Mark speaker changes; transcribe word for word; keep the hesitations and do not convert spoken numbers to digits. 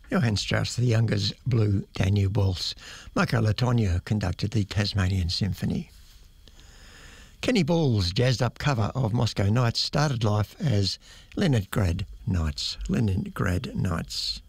Speaker 1: Johann Strauss the Younger's Blue Danube Waltz. Marco Latogna conducted the Tasmanian Symphony. Kenny Ball's jazzed-up cover of Moscow Nights started life as Leningrad Nights. Leningrad Nights.